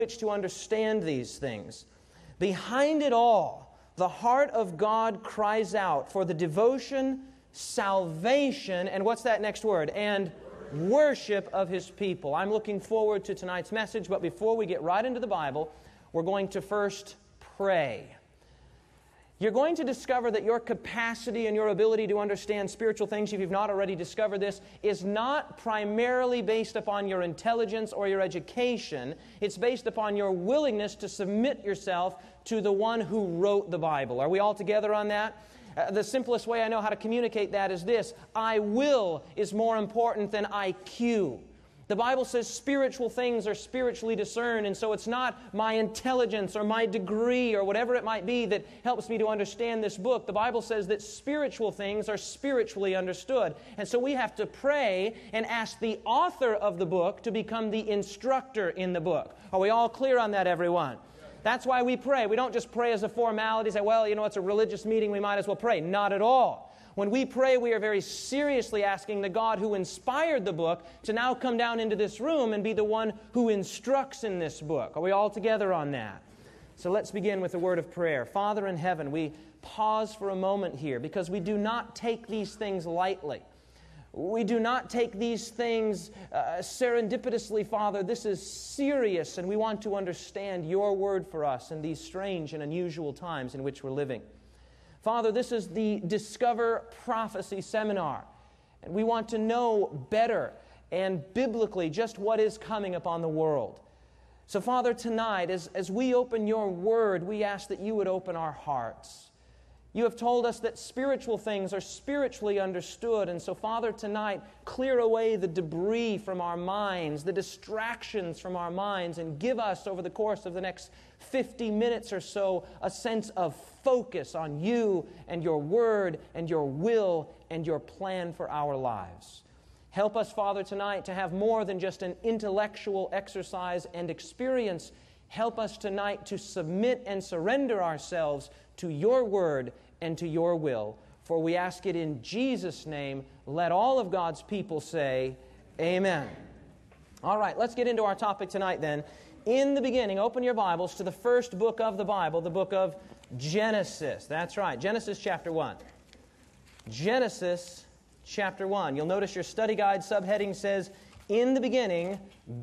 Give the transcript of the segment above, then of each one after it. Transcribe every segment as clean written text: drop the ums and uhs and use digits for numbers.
which to understand these things. Behind it all, the heart of God cries out for the devotion, salvation, and what's that next word? And worship of His people. I'm looking forward to tonight's message, but before we get right into the Bible, we're going to first pray. You're going to discover that your capacity and your ability to understand spiritual things, if you've not already discovered this, is not primarily based upon your intelligence or your education. It's based upon your willingness to submit yourself to the one who wrote the Bible. Are we all together on that? The simplest way I know how to communicate that is this: I will is more important than IQ. The Bible says spiritual things are spiritually discerned, and so it's not my intelligence or my degree or whatever it might be that helps me to understand this book. The Bible says that spiritual things are spiritually understood. And so we have to pray and ask the author of the book to become the instructor in the book. Are we all clear on that, everyone? That's why we pray. We don't just pray as a formality, say, well, it's a religious meeting, we might as well pray. Not at all. When we pray, we are very seriously asking the God who inspired the book to now come down into this room and be the one who instructs in this book. Are we all together on that? So let's begin with a word of prayer. Father in heaven, we pause for a moment here because we do not take these things lightly. We do not take these things serendipitously, Father. This is serious, and we want to understand your word for us in these strange and unusual times in which we're living. Father, this is the Discover Prophecy Seminar, and we want to know better and biblically just what is coming upon the world. So, Father, tonight, as we open your word, we ask that you would open our hearts. You have told us that spiritual things are spiritually understood, and so, Father, tonight, clear away the debris from our minds, the distractions from our minds, and give us, over the course of the next 50 minutes or so, a sense of focus on you and your word and your will and your plan for our lives. Help us, Father, tonight to have more than just an intellectual exercise and experience. Help us tonight to submit and surrender ourselves to your word and to your will. For we ask it in Jesus' name. Let all of God's people say, amen. All right, let's get into our topic tonight then. In the beginning, open your Bibles to the first book of the Bible, the book of Genesis. That's right, Genesis chapter 1. Genesis chapter 1. You'll notice your study guide subheading says, in the beginning,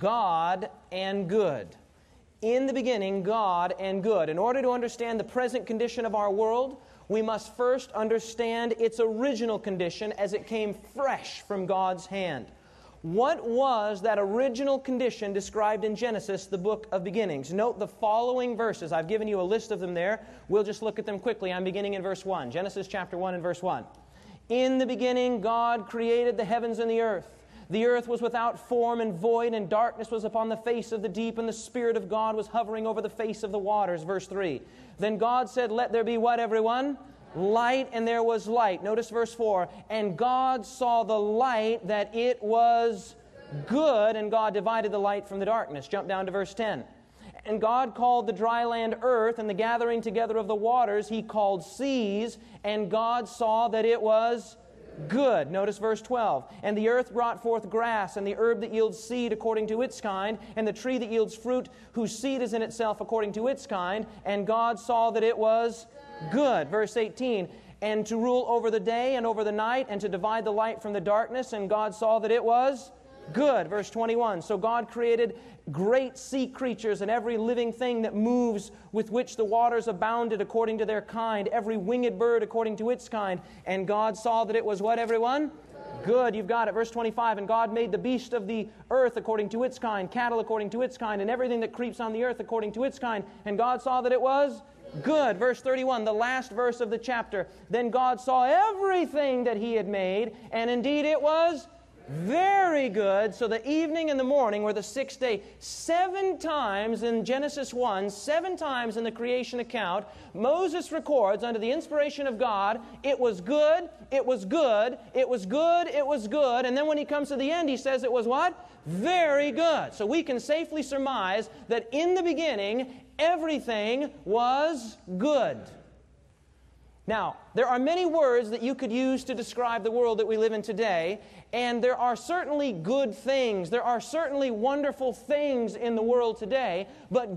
God and good. In the beginning, God and good. In order to understand the present condition of our world, we must first understand its original condition as it came fresh from God's hand. What was that original condition described in Genesis, the book of beginnings? Note the following verses. I've given you a list of them there. We'll just look at them quickly. I'm beginning in verse 1. Genesis chapter 1 and verse 1. In the beginning, God created the heavens and the earth. The earth was without form and void, and darkness was upon the face of the deep, and the Spirit of God was hovering over the face of the waters. Verse 3. Then God said, let there be what, everyone? Light, and there was light. Notice verse 4. And God saw the light that it was good, and God divided the light from the darkness. Jump down to verse 10. And God called the dry land earth, and the gathering together of the waters He called seas, and God saw that it was good. Notice verse 12. And the earth brought forth grass, and the herb that yields seed according to its kind, and the tree that yields fruit, whose seed is in itself according to its kind. And God saw that it was good. Verse 18. And to rule over the day and over the night, and to divide the light from the darkness. And God saw that it was good. Verse 21. So God created great sea creatures and every living thing that moves, with which the waters abounded according to their kind, every winged bird according to its kind. And God saw that it was what, everyone? Good. You've got it. Verse 25. And God made the beast of the earth according to its kind, cattle according to its kind, and everything that creeps on the earth according to its kind. And God saw that it was good. Verse 31, the last verse of the chapter. Then God saw everything that He had made, and indeed it was very good. So the evening and the morning were the sixth day. 7 times in Genesis 1, 7 times in the creation account, Moses records under the inspiration of God, it was good, it was good, it was good, it was good. And then when he comes to the end, he says it was what? Very good. So we can safely surmise that in the beginning, everything was good. Now, there are many words that you could use to describe the world that we live in today, and there are certainly good things, there are certainly wonderful things in the world today, but